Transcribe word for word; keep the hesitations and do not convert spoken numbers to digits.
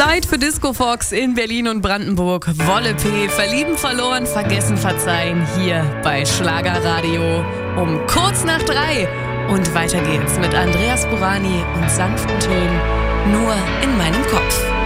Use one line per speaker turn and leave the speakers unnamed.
Zeit für Disco Fox in Berlin und Brandenburg. Wolle P, verlieben, verloren, vergessen, verzeihen. Hier bei Schlagerradio um kurz nach drei. Und weiter geht's mit Andreas Burani und sanften Tönen nur in meinem Kopf.